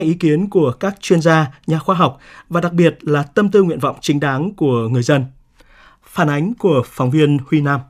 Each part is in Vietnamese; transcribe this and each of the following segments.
Ý kiến của các chuyên gia, nhà khoa học và đặc biệt là tâm tư nguyện vọng chính đáng của người dân. Phản ánh của phóng viên Huy Nam.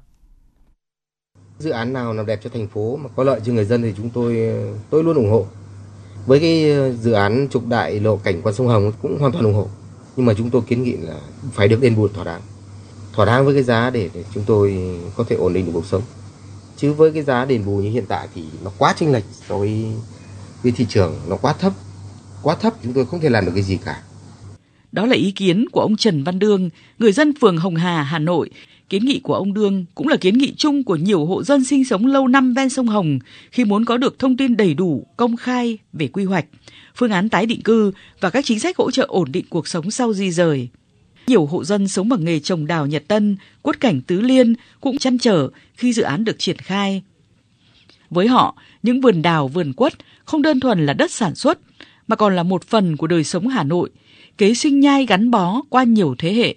Dự án nào làm đẹp cho thành phố mà có lợi cho người dân thì tôi luôn ủng hộ. Với cái dự án trục đại lộ cảnh quan sông Hồng cũng hoàn toàn ủng hộ. Nhưng mà chúng tôi kiến nghị là phải được đền bù thỏa đáng với cái giá để chúng tôi có thể ổn định được cuộc sống. Chứ với cái giá đền bù như hiện tại thì nó quá chênh lệch so với thị trường, nó quá thấp, chúng tôi không thể làm được cái gì cả. Đó là ý kiến của ông Trần Văn Đương, người dân phường Hồng Hà, Hà Nội. Kiến nghị của ông Đương cũng là kiến nghị chung của nhiều hộ dân sinh sống lâu năm ven sông Hồng khi muốn có được thông tin đầy đủ, công khai về quy hoạch, phương án tái định cư và các chính sách hỗ trợ ổn định cuộc sống sau di dời. Nhiều hộ dân sống bằng nghề trồng đào Nhật Tân, quất cảnh Tứ Liên cũng trăn trở khi dự án được triển khai. Với họ, những vườn đào, vườn quất không đơn thuần là đất sản xuất, mà còn là một phần của đời sống Hà Nội, kế sinh nhai gắn bó qua nhiều thế hệ.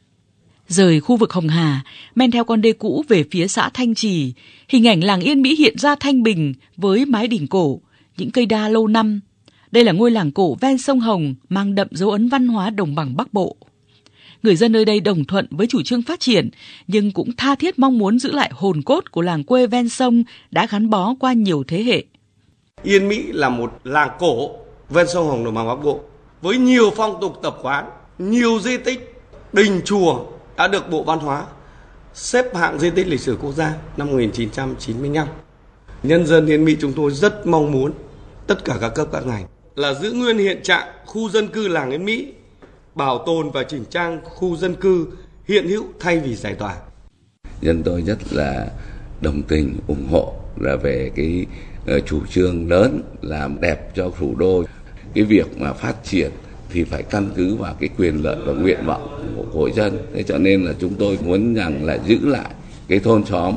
Rời khu vực Hồng Hà, men theo con đê cũ về phía xã Thanh Trì, hình ảnh làng Yên Mỹ hiện ra thanh bình với mái đình cổ, những cây đa lâu năm. Đây là ngôi làng cổ ven sông Hồng mang đậm dấu ấn văn hóa đồng bằng Bắc Bộ. Người dân nơi đây đồng thuận với chủ trương phát triển, nhưng cũng tha thiết mong muốn giữ lại hồn cốt của làng quê ven sông đã gắn bó qua nhiều thế hệ. Yên Mỹ là một làng cổ ven sông Hồng đồng bằng Bắc Bộ với nhiều phong tục tập quán, nhiều di tích, đình chùa đã được Bộ Văn hóa xếp hạng di tích lịch sử quốc gia năm 1995. Nhân dân Yên Mỹ chúng tôi rất mong muốn tất cả các cấp các ngành là giữ nguyên hiện trạng khu dân cư làng Yên Mỹ, bảo tồn và chỉnh trang khu dân cư hiện hữu thay vì giải tỏa. Dân tôi rất là đồng tình, ủng hộ là về cái chủ trương lớn làm đẹp cho thủ đô. Cái việc mà phát triển thì phải căn cứ vào cái quyền lợi và nguyện vọng của hội dân. Thế cho nên là chúng tôi muốn rằng là giữ lại cái thôn xóm.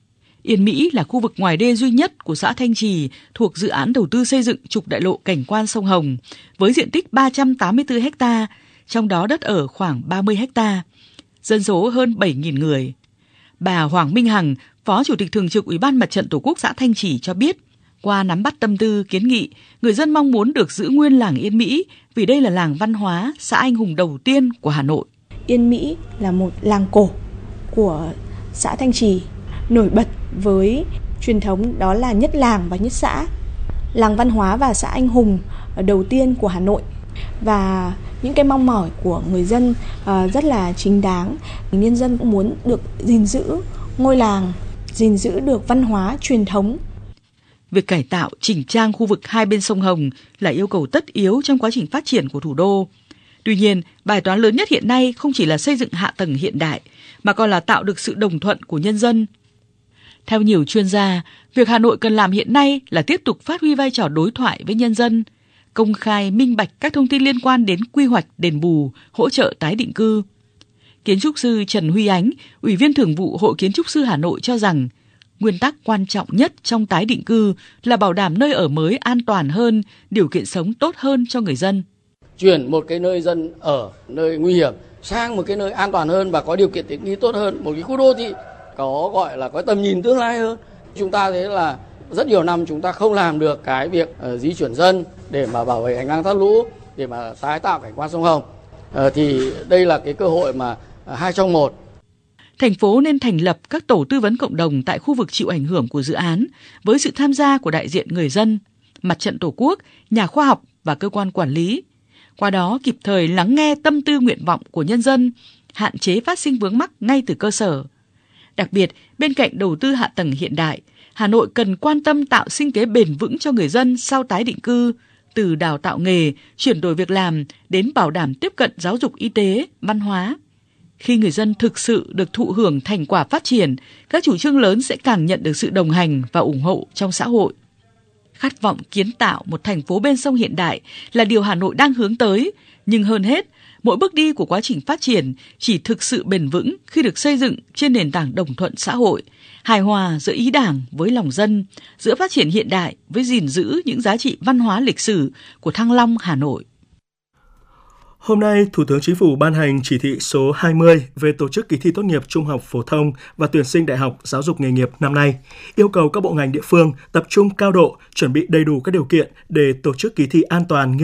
Yên Mỹ là khu vực ngoài đê duy nhất của xã Thanh Trì thuộc dự án đầu tư xây dựng trục đại lộ cảnh quan sông Hồng với diện tích 384 ha, trong đó đất ở khoảng 30 ha, dân số hơn 7.000 người. Bà Hoàng Minh Hằng, Phó Chủ tịch Thường trực Ủy ban Mặt trận Tổ quốc xã Thanh Trì cho biết, qua nắm bắt tâm tư, kiến nghị, người dân mong muốn được giữ nguyên làng Yên Mỹ vì đây là làng văn hóa, xã anh hùng đầu tiên của Hà Nội. Yên Mỹ là một làng cổ của xã Thanh Trì, nổi bật với truyền thống đó là nhất làng và nhất xã, làng văn hóa và xã anh hùng đầu tiên của Hà Nội. Và những cái mong mỏi của người dân rất là chính đáng. Nhân dân cũng muốn được gìn giữ ngôi làng, gìn giữ được văn hóa truyền thống. Việc cải tạo, chỉnh trang khu vực hai bên sông Hồng là yêu cầu tất yếu trong quá trình phát triển của thủ đô. Tuy nhiên, bài toán lớn nhất hiện nay không chỉ là xây dựng hạ tầng hiện đại, mà còn là tạo được sự đồng thuận của nhân dân. Theo nhiều chuyên gia, việc Hà Nội cần làm hiện nay là tiếp tục phát huy vai trò đối thoại với nhân dân, công khai, minh bạch các thông tin liên quan đến quy hoạch, đền bù, hỗ trợ tái định cư. Kiến trúc sư Trần Huy Ánh, Ủy viên Thường vụ Hội Kiến trúc sư Hà Nội cho rằng, nguyên tắc quan trọng nhất trong tái định cư là bảo đảm nơi ở mới an toàn hơn, điều kiện sống tốt hơn cho người dân. Chuyển một cái nơi dân ở, nơi nguy hiểm sang một cái nơi an toàn hơn và có điều kiện tiện nghi tốt hơn, một cái khu đô thị có gọi là có tầm nhìn tương lai hơn. Chúng ta thấy là rất nhiều năm chúng ta không làm được cái việc di chuyển dân để mà bảo vệ hành lang thoát lũ, để mà tái tạo cảnh quan sông Hồng. Thì đây là cái cơ hội mà 2 trong 1. Thành phố nên thành lập các tổ tư vấn cộng đồng tại khu vực chịu ảnh hưởng của dự án với sự tham gia của đại diện người dân, Mặt trận Tổ quốc, nhà khoa học và cơ quan quản lý. Qua đó kịp thời lắng nghe tâm tư nguyện vọng của nhân dân, hạn chế phát sinh vướng mắc ngay từ cơ sở. Đặc biệt, bên cạnh đầu tư hạ tầng hiện đại, Hà Nội cần quan tâm tạo sinh kế bền vững cho người dân sau tái định cư, từ đào tạo nghề, chuyển đổi việc làm đến bảo đảm tiếp cận giáo dục y tế, văn hóa. Khi người dân thực sự được thụ hưởng thành quả phát triển, các chủ trương lớn sẽ càng nhận được sự đồng hành và ủng hộ trong xã hội. Khát vọng kiến tạo một thành phố bên sông hiện đại là điều Hà Nội đang hướng tới, nhưng hơn hết, mỗi bước đi của quá trình phát triển chỉ thực sự bền vững khi được xây dựng trên nền tảng đồng thuận xã hội, hài hòa giữa ý Đảng với lòng dân, giữa phát triển hiện đại với gìn giữ những giá trị văn hóa lịch sử của Thăng Long, Hà Nội. Hôm nay, Thủ tướng Chính phủ ban hành chỉ thị số 20 về tổ chức kỳ thi tốt nghiệp trung học phổ thông và tuyển sinh đại học giáo dục nghề nghiệp năm nay, yêu cầu các bộ ngành địa phương tập trung cao độ, chuẩn bị đầy đủ các điều kiện để tổ chức kỳ thi an toàn, nghiêm